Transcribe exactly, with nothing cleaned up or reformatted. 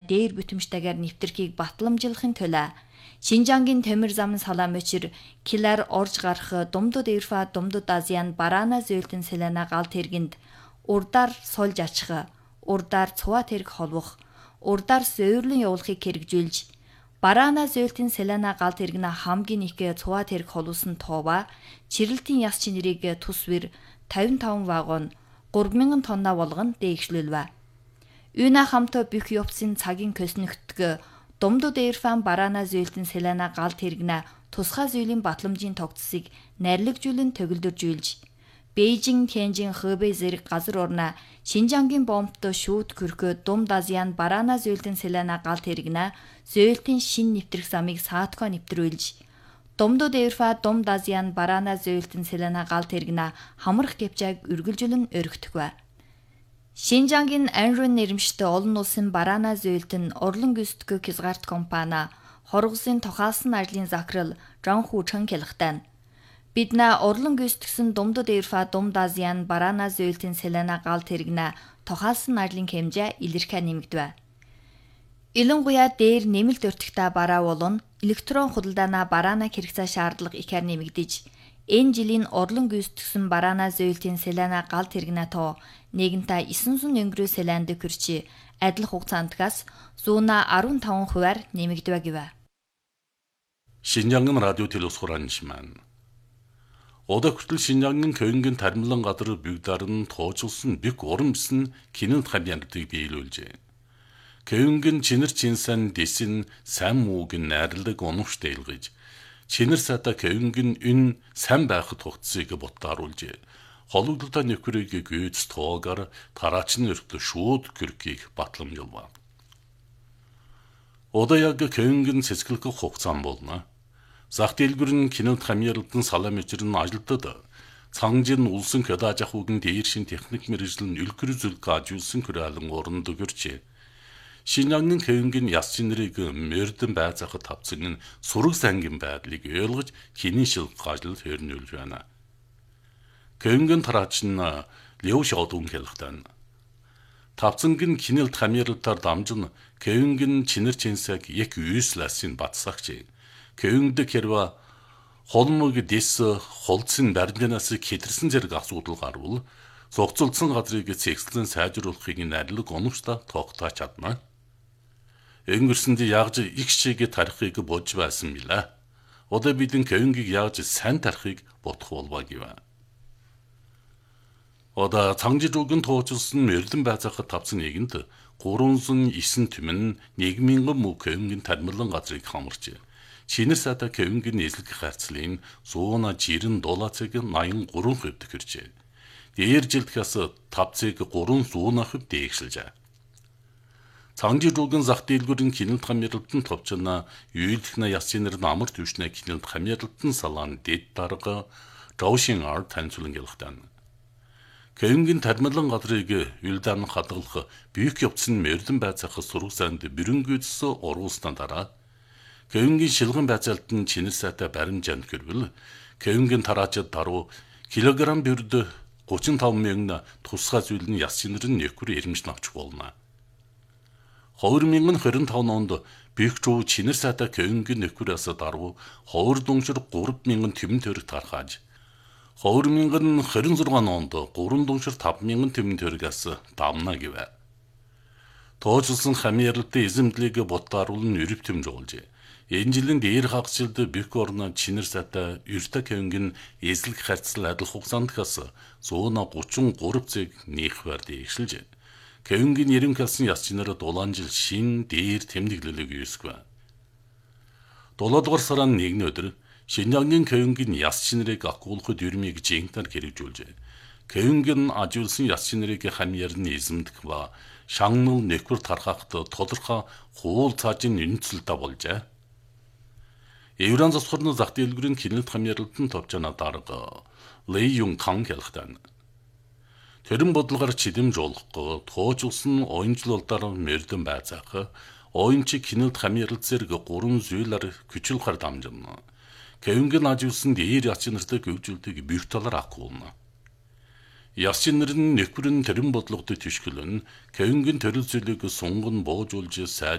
дээр бүтэмжтэйгээр нэвтрхийг батламжуулахын тулд Шинжангийн Тамир зам салам өчир килар орж гарах Думдуд Эрфа Думдуд Азиян Бараана зөөлтөн Селена галт хэрэгэнд урдаар сольж ачих, урдаар цуваа тэрэг холбох, урдаар зөөврлөн явуулахыг хэрэгжүүлж Бараана зөөлтөн Селена галт хэрэгнэ хамгийн их цуваа тэрэг холуулсан тоова чирлэлтийн яс чинэрийг тусвэр тавин таван вагон гурван мянган тонна болгон дээгшлүүлвэ. Үүнэ хамт бүх явцын цагийн көснөгтг Думдуд Эрфан Бараана зөөлтөн Селена галт хэрэгнэ тусгай зүйлийн батламжийн тогтцыг найрлагжуулан төгөлдөржүүлж Бээжин, Тянжин, Хэбэй зэрэг газар орно Шинжангийн бомбт шүүд көрхөө Думд Азиян Бараана зөөлтөн Селена галт хэрэгнэ зөөлтийн шин нэвтрэх замыг саатгаа нэвтрүүлж Думдуд Эрфа Думд Азиян Бараана зөөлтөн Селена галт хэрэгнэ хамрах гэвчээг үргэлжлэн өргөтгвэ. Шинжангийн Анрун нэрмжтэй олон улсын Бараана зөөлтөн Орлон гүйцэтгэх хязгаарт компани хоргосын тохиолсон ажлын захирал Жанху Чан хэлэхдээ бид нэ Орлон гүйцэтгсэн Думдуд Эрфа Думд Азиян Бараана зөөлтөн Селена галт хэрэгнэ тохиолсон ажлын хэмжээ илэрхий нэмэгдэв. Илэнгуяа дээр нэмэлт өртөгтэй бараа болон электрон худалдаана Бараана хэрэгцээ шаардлага ихээр нэмэгдэж энэ жилийн Орлон гүйцэтгсэн Бараана зөөлтийн Селена галт хэрэгнэ тоо нэгэнтээ девять сотен өнгөрөө Селанд хүрч адил хугацаантгаас зуна арван таван хувиар нэмэгдэв гэв. Шинжангын радио телевизхуранчман Ода хүртэл Шинжангийн Кёнгин тармилан гадар бүгдээр нь тоочулсан бик уран бисэн кинонд хамьяардыг биелүүлжээ. Кёнгин чинэр чинсэн дэсин сайн мууг найрлаг унагштай илгэж чинэр сата Кёнгин ün сайн байх тогтцыг ботааруулжээ. Хологдолтой нөхрийг гүйц тоогоор тараачны өртө шууд гүргийг батламжуулва. Ода яг Кёнгин цэцгэлэх хугацаан болно. Зах дэлгүүр нь кинонд хамьяарлалтан салам ичрэн ажилтад цангжин улсын хөдөөж ахуйн дээршин техник мэргэжлэн үлгэр зүлг ажуулсан хүрэалэн орнд өгөрч Шинжангийн Кёнгин яс чинэрийг мөрдөн байцаахад тавцсан сураг сангийн байдлыг ойлгож хинэн шилг ажил хөрнүүлж байна. Кёнгин тараач нь Лео Шаодун хэлэхдээ тавцангийн кинэлд хамьяарлалтаар дамжин Кёнгин чинэр чинсэг яг үйслэсийн батсагч Кёнгд хэрвээ холмог дэс холцын баримтнаас хэтэрсэн зэрэг асуудал гарвал зогцолцсон газрыг цэгцлэн сайжруулахыг найрлаг оновчтой тогтоож чадна. Өнгөрсөнд яаж их шиг тарихыг бодж байсан билээ. Одоо бидэн Кёнгийг яаж сайн тарихыг бодох болов гэв. Ода цангижуугийн тоочилсан мөрлөн байцаахад тавцсан нэгэнд гурван сая девять түмэн нэг мянган муу Кёнгийн тармилан газрыг хамарч чинэр сата Кёнгийн эзлэх харьцлын зуна жирэн долларыг восемьдесят три хувьд хүрчээ. Дээр жилдгээс тавцыг три сая хувь дээгшилжээ. Цангижуугийн зах дэлгүүрийн кинэлд хамьяарлалтын товчна үйлдэх яс чинэр амар төвшнэ кинэлд хамьяарлалтын салаан дэд дарга Жаошин ар танцуулан гэлхтэн. Кёнгийн тармилан газрыг үлдэн хадгалах büyük явцын мөрдөн байцаах сурах санд бэрөнгүйдс оруулсны дараа Кёнгийн шилгэн байцаалтын чинэр сайтай баримжаанд гэрвэл Кёнгийн тараачид даруй килограмм бүрд тридцать пять мянган тусгай зүйл нь яс чинэр нь нэхүр ирэмж навч болно. две тысячи двадцать пять онд büyükчүү чинэр сайтай Кёнгийн нэхүрээс даруй ховор дуншир три мянган түмэн төгрөг тархааж две тысячи двадцать шесть онд три дуншир пять мянган түмэн төгрөгөөс дамна гэв. Тоочилсан хамьяарлалтын эзэмдлийг ботааруулан өрөв тэмжүүлжээ. Энэ жилийн дээр хагасжилд бик орно чинэр сайтай Юрта Кёнгин эзлэх харьцал адил хугацаандгаас зуна тридцать три цэг нэхвэр дээгшилжээ. Кёнгийн нэрэн хэлсэн яс чинэр дулаан жил шин дээр тэмдэглэлийг үүсгэв. дулаадугаар сарын нэгний өдөр Шинжангийн Кёнгийн яс чинэрийг акуулахад юрмыг жинхэнээр хэрэгжүүлжээ. Кёнгийн ажуулсан яс чинэрийг хамьяарны эзэмдэх ба шагнал нэхвэр тархахад тодорхой хуул цаажийн үнцэлтэй болжээ. Евран засварны зах дэлгүүрийн кинэлд хамьяарлалтын товчона дарга Лэй Юн Кан хэлэхдээ тэрэн бодлогоор чидэм жуулахгүй тоочулсан оюунжлуулдаар мөрдөн байцаах оюунчиг кинэлд хамьярлалт зэрэг гурван зүйлээр күчил гар дамжина. Кёнгийн ажуулсан дээр яс чинэртэй гүйжүүлдэг büyük талаар акуулна. Яс чинэр нь нэхвэрэн тэрэн бодлогод тишгэлэн Кёнгийн төрөл зүйлийг сунган боожуулж